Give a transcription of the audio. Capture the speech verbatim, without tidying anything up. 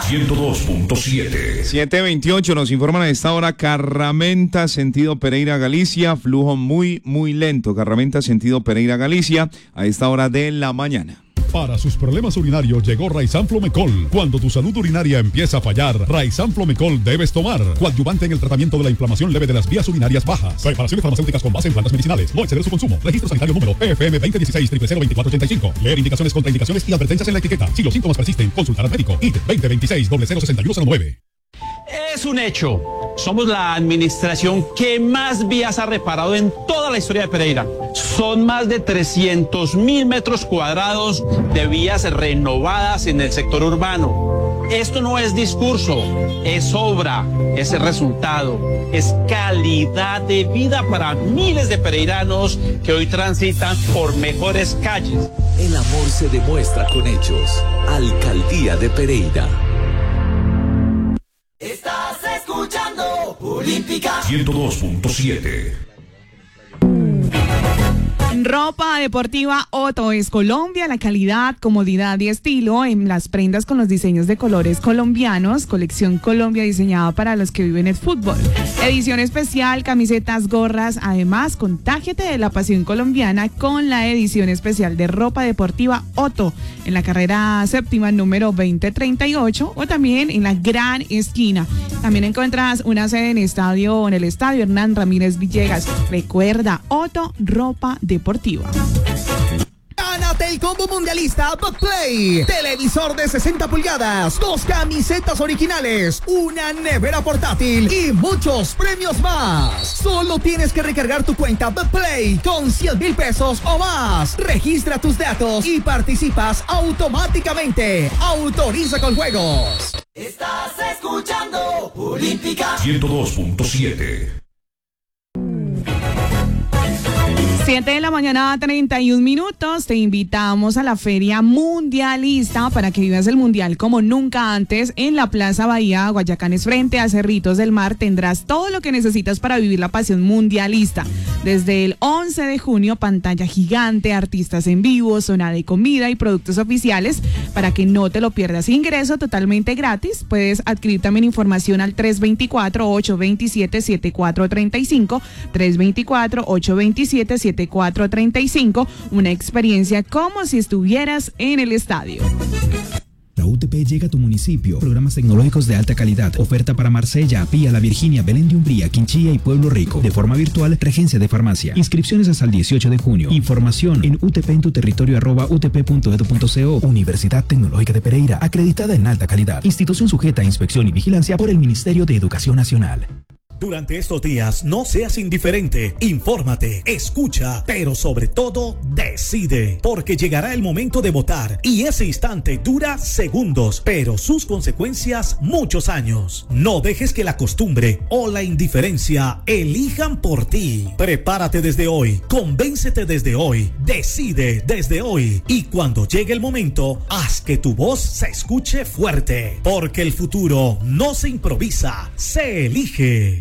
ciento dos punto siete. siete veintiocho nos informan a esta hora. Carramenta, sentido Pereira, Galicia. Flujo muy, muy lento. Carramenta, sentido Pereira, Galicia. A esta hora de la mañana. Para sus problemas urinarios llegó Raizan Flomecol. Cuando tu salud urinaria empieza a fallar, Raizan Flomecol debes tomar. Coadyuvante en el tratamiento de la inflamación leve de las vías urinarias bajas. Preparaciones farmacéuticas con base en plantas medicinales. No exceder su consumo. Registro sanitario número P F M veinte dieciséis cero cero veinticuatro ochenta y cinco. Leer indicaciones, contraindicaciones y advertencias en la etiqueta. Si los síntomas persisten, consultar al médico. I T veinte veintiséis cero cero sesenta y uno cero nueve. Es un hecho. Somos la administración que más vías ha reparado en toda la historia de Pereira. Son más de trescientos mil metros cuadrados de vías renovadas en el sector urbano. Esto no es discurso, es obra, es el resultado, es calidad de vida para miles de pereiranos que hoy transitan por mejores calles. El amor se demuestra con hechos. Alcaldía de Pereira. Estás escuchando Olímpica ciento dos punto siete. Ropa deportiva Otto es Colombia, la calidad, comodidad y estilo en las prendas con los diseños de colores colombianos. Colección Colombia diseñada para los que viven el fútbol. Edición especial, camisetas, gorras. Además, contágiate de la pasión colombiana con la edición especial de ropa deportiva Otto en la carrera séptima número veinte treinta y ocho o también en la Gran Esquina. También encuentras una sede en estadio, en el estadio Hernán Ramírez Villegas. Recuerda, Otto, ropa deportiva. Gánate el combo mundialista Bookplay. Televisor de sesenta pulgadas, dos camisetas originales, una nevera portátil y muchos premios más. Solo tienes que recargar tu cuenta Bookplay con cien mil pesos o más. Registra tus datos y participas automáticamente. Autoriza con juegos. Estás escuchando Olímpica ciento dos punto siete. siete de la mañana, treinta y un minutos. Te invitamos a la Feria Mundialista para que vivas el Mundial como nunca antes en la Plaza Bahía, Guayacanes, frente a Cerritos del Mar. Tendrás todo lo que necesitas para vivir la pasión mundialista. Desde el once de junio, pantalla gigante, artistas en vivo, zona de comida y productos oficiales para que no te lo pierdas. Ingreso totalmente gratis. Puedes adquirir también información al tres dos cuatro, ocho dos siete, siete cuatro tres cinco, tres dos cuatro, ocho dos siete, siete cuatro tres cinco. Una experiencia como si estuvieras en el estadio. La U T P llega a tu municipio. Programas tecnológicos de alta calidad. Oferta para Marsella, Pía, La Virginia, Belén de Umbría, Quinchía y Pueblo Rico. De forma virtual, regencia de farmacia. Inscripciones hasta el dieciocho de junio. Información en utp en tu territorio arroba utp punto edu punto co. Universidad Tecnológica de Pereira. Acreditada en alta calidad. Institución sujeta a inspección y vigilancia por el Ministerio de Educación Nacional. Durante estos días, no seas indiferente, infórmate, escucha, pero sobre todo, decide, porque llegará el momento de votar y ese instante dura segundos, pero sus consecuencias muchos años. No dejes que la costumbre o la indiferencia elijan por ti. Prepárate desde hoy, convéncete desde hoy, decide desde hoy y cuando llegue el momento, haz que tu voz se escuche fuerte, porque el futuro no se improvisa, se elige.